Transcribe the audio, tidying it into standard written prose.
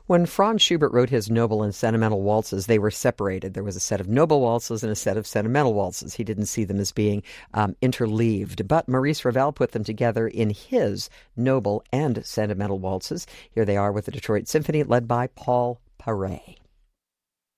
When Franz Schubert wrote his Noble and Sentimental Waltzes, they were separated. There was a set of noble waltzes and a set of sentimental waltzes. He didn't see them as being interleaved. But Maurice Ravel put them together in his Noble and Sentimental Waltzes. Here they are with the Detroit Symphony, led by Paul Paray.